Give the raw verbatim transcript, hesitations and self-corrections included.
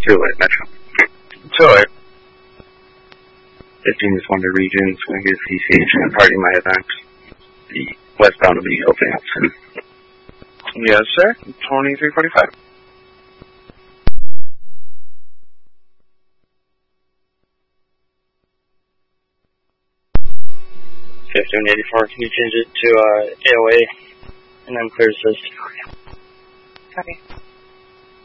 two oh eight Metro. two oh eight. fifteen is one to regions, going to get C C H and party my event. The westbound will be opening up soon. Yes, sir. twenty-three forty-five. fifteen eighty-four, can you change it to uh, A O A and then clear assist? Copy.